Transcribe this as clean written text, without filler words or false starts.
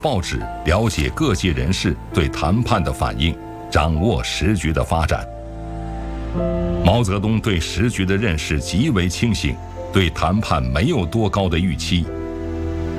报纸了解各界人士对谈判的反应，掌握时局的发展。毛泽东对时局的认识极为清醒，对谈判没有多高的预期，